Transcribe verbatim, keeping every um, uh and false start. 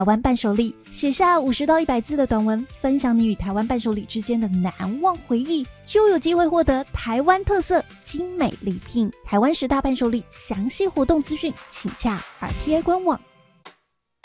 台湾伴手礼，写下五十到一百字的短文，分享你与台湾伴手礼之间的难忘回忆，就有机会获得台湾特色精美礼品。台湾十大伴手礼详细活动资讯，请洽 R T I 官网。